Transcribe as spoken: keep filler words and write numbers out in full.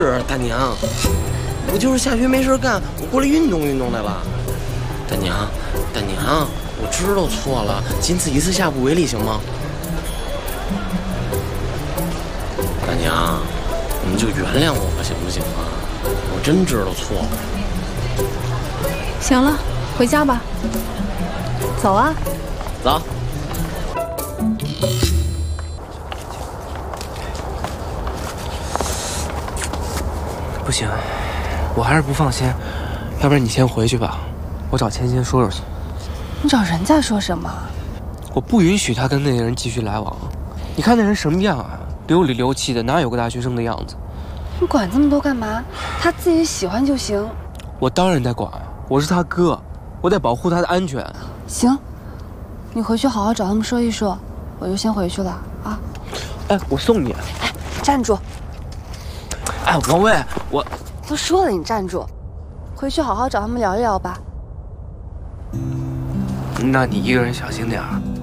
是大娘，我就是下学没事干，我过来运动运动来了。大娘，大娘，我知道错了，仅此一次，下不为例，行吗？大娘，你就原谅我吧，行不行啊？我真知道错了。 行了，回家吧。走啊。 走。 不行，我还是不放心，要不然你先回去吧，我找千欣说说去。 你找人家说什么？ 我不允许他跟那个人继续来往。你看那人什么样啊？流里流气的，哪有个大学生的样子？ 你管这么多干嘛？他自己喜欢就行。 我当然得管，我是他哥，我得保护他的安全。 行，你回去好好找他们说一说，我就先回去了啊。 哎，我送你。 哎，站住！ 哎，王卫，我都说了你站住，回去好好找他们聊一聊吧。 那你一个人小心点儿。